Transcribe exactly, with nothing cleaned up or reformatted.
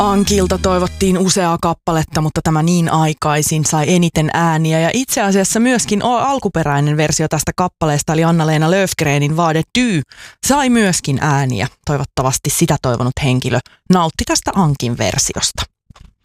Ankilta toivottiin useaa kappaletta, mutta tämä niin aikaisin sai eniten ääniä. Ja itse asiassa myöskin alkuperäinen versio tästä kappaleesta, eli Anna-Leena Löfgrenin Vaade Tyy, sai myöskin ääniä. Toivottavasti sitä toivonut henkilö nautti tästä Ankin versiosta.